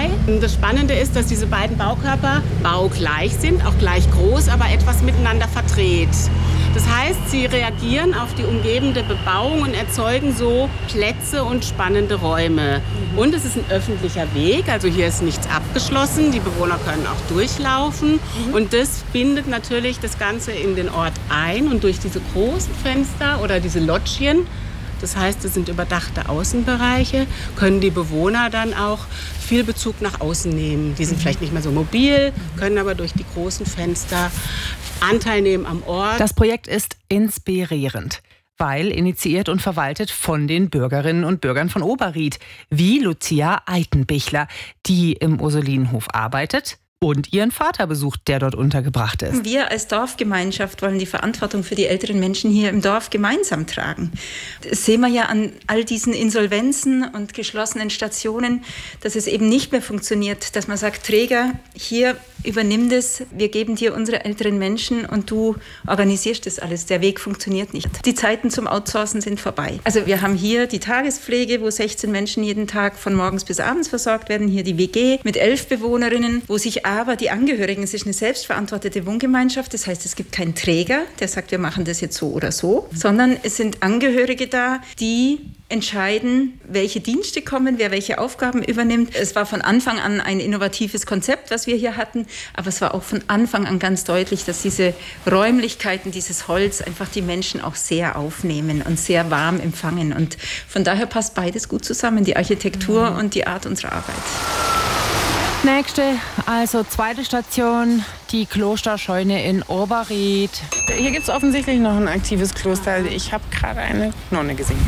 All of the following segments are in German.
2. Das Spannende ist, dass diese beiden Baukörper baugleich sind, auch gleich groß, aber etwas miteinander verdreht. Das heißt, sie reagieren auf die umgebende Bebauung und erzeugen so Plätze und spannende Räume. Und es ist ein öffentlicher Weg, also hier ist nichts abgeschlossen. Die Bewohner können auch durchlaufen. Und das bindet natürlich das Ganze in den Ort ein. Und durch diese großen Fenster oder diese Loggien, das heißt, das sind überdachte Außenbereiche, können die Bewohner dann auch viel Bezug nach außen nehmen. Die sind vielleicht nicht mehr so mobil, können aber durch die großen Fenster Anteil nehmen am Ort. Das Projekt ist inspirierend, weil initiiert und verwaltet von den Bürgerinnen und Bürgern von Oberried, wie Lucia Eitenbichler, die im Ursulinenhof arbeitet und ihren Vater besucht, der dort untergebracht ist. Wir als Dorfgemeinschaft wollen die Verantwortung für die älteren Menschen hier im Dorf gemeinsam tragen. Das sehen wir ja an all diesen Insolvenzen und geschlossenen Stationen, dass es eben nicht mehr funktioniert, dass man sagt, Träger, hier übernimm das, wir geben dir unsere älteren Menschen und du organisierst das alles. Der Weg funktioniert nicht. Die Zeiten zum Outsourcen sind vorbei. Also wir haben hier die Tagespflege, wo 16 Menschen jeden Tag von morgens bis abends versorgt werden. Hier die WG mit 11 Bewohnerinnen, wo sich aber die Angehörigen, es ist eine selbstverantwortete Wohngemeinschaft, das heißt, es gibt keinen Träger, der sagt, wir machen das jetzt so oder so, sondern es sind Angehörige da, die entscheiden, welche Dienste kommen, wer welche Aufgaben übernimmt. Es war von Anfang an ein innovatives Konzept, was wir hier hatten, aber es war auch von Anfang an ganz deutlich, dass diese Räumlichkeiten, dieses Holz einfach die Menschen auch sehr aufnehmen und sehr warm empfangen. Und von daher passt beides gut zusammen, die Architektur und die Art unserer Arbeit. Nächste, also zweite Station, die Klosterscheune in Oberried. Hier gibt es offensichtlich noch ein aktives Kloster. Ich habe gerade eine Nonne gesehen.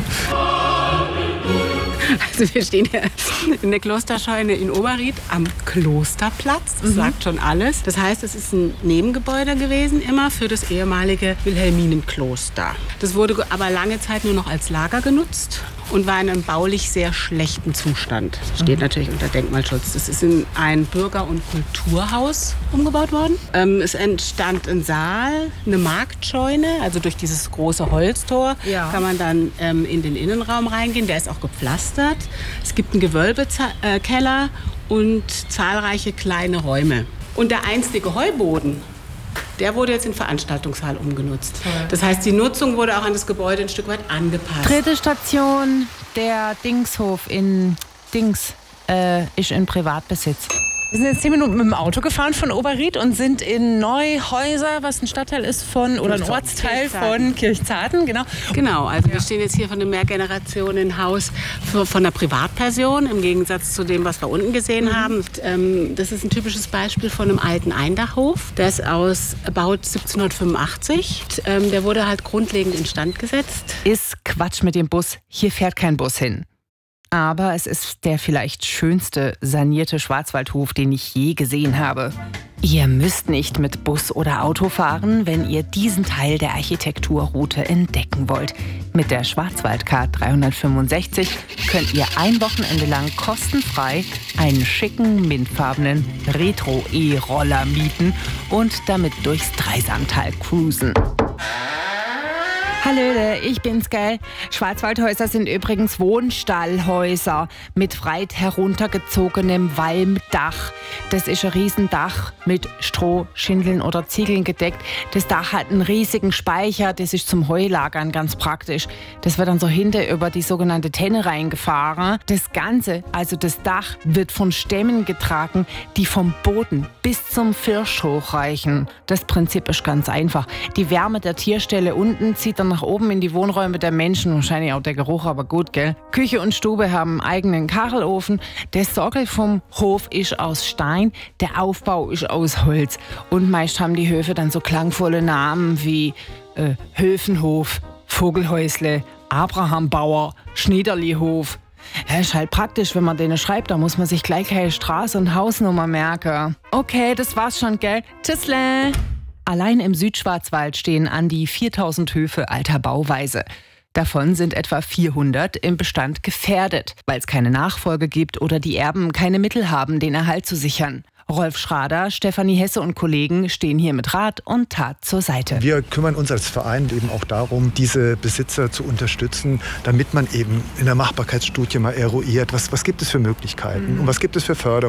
Also wir stehen hier in der Klosterscheune in Oberried am Klosterplatz. Das sagt schon alles. Das heißt, es ist ein Nebengebäude gewesen immer für das ehemalige Wilhelminenkloster. Das wurde aber lange Zeit nur noch als Lager genutzt und war in einem baulich sehr schlechten Zustand. Steht natürlich unter Denkmalschutz. Das ist in ein Bürger- und Kulturhaus umgebaut worden. Es entstand ein Saal, eine Marktscheune, also durch dieses große Holztor kann man dann in den Innenraum reingehen. Der ist auch gepflastert. Es gibt einen Gewölbekeller und zahlreiche kleine Räume. Und der einstige Heuboden, der wurde jetzt in Veranstaltungssaal umgenutzt. Das heißt, die Nutzung wurde auch an das Gebäude ein Stück weit angepasst. Dritte Station, der Dingshof in Dings, ist in Privatbesitz. Wir sind jetzt 10 Minuten mit dem Auto gefahren von Oberried und sind in Neuhäuser, was ein Stadtteil ist von, oder ein Ortsteil von Kirchzarten, genau. Genau, also wir stehen jetzt hier von einem Mehrgenerationenhaus von einer Privatperson, im Gegensatz zu dem, was wir unten gesehen haben. Das ist ein typisches Beispiel von einem alten Eindachhof. Der ist aus Baujahr 1785. Der wurde halt grundlegend instand gesetzt. Ist Quatsch mit dem Bus, hier fährt kein Bus hin. Aber es ist der vielleicht schönste sanierte Schwarzwaldhof, den ich je gesehen habe. Ihr müsst nicht mit Bus oder Auto fahren, wenn ihr diesen Teil der Architekturroute entdecken wollt. Mit der Schwarzwaldcard 365 könnt ihr ein Wochenende lang kostenfrei einen schicken, mintfarbenen Retro-E-Roller mieten und damit durchs Dreisamtal cruisen. Hallöle, ich bin's, gell? Schwarzwaldhäuser sind übrigens Wohnstallhäuser mit weit heruntergezogenem Walmdach. Das ist ein Riesendach mit Stroh, Schindeln oder Ziegeln gedeckt. Das Dach hat einen riesigen Speicher, das ist zum Heulagern ganz praktisch. Das wird dann so hinter über die sogenannte Tenne reingefahren. Das Ganze, also das Dach, wird von Stämmen getragen, die vom Boden bis zum Firsch hochreichen. Das Prinzip ist ganz einfach. Die Wärme der Tierställe unten zieht dann nach oben in die Wohnräume der Menschen. Wahrscheinlich auch der Geruch, aber gut, gell? Küche und Stube haben einen eigenen Kachelofen. Der Sockel vom Hof ist aus Stein, der Aufbau ist aus Holz. Und meist haben die Höfe dann so klangvolle Namen wie Höfenhof, Vogelhäusle, Abrahambauer, Schniederlihof. Ja, ist halt praktisch, wenn man denen schreibt, da muss man sich gleich keine Straße und Hausnummer merken. Okay, das war's schon, gell? Tschüssle! Allein im Südschwarzwald stehen an die 4000 Höfe alter Bauweise. Davon sind etwa 400 im Bestand gefährdet, weil es keine Nachfolge gibt oder die Erben keine Mittel haben, den Erhalt zu sichern. Rolf Schrader, Stefanie Hesse und Kollegen stehen hier mit Rat und Tat zur Seite. Wir kümmern uns als Verein eben auch darum, diese Besitzer zu unterstützen, damit man eben in der Machbarkeitsstudie mal eruiert, was gibt es für Möglichkeiten und was gibt es für Förderungen.